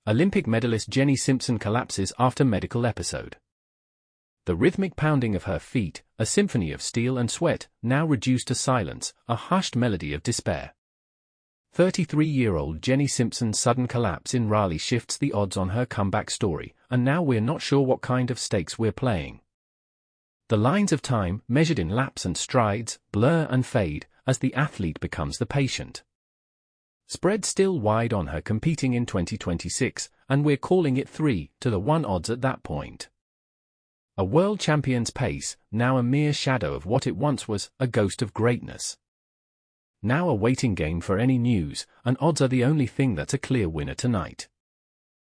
Olympic medalist Jenny Simpson collapses after medical episode. The rhythmic pounding of her feet, a symphony of steel and sweat, now reduced to silence, a hushed melody of despair. 33-year-old Jenny Simpson's sudden collapse in Raleigh shifts the odds on her comeback story, and now we're not sure what kind of stakes we're playing. The lines of time, measured in laps and strides, blur and fade, as the athlete becomes the patient. Spread still wide on her competing in 2026, and we're calling it 3-1 odds at that point. A world champion's pace, now a mere shadow of what it once was, a ghost of greatness. Now a waiting game for any news, and odds are the only thing that's a clear winner tonight.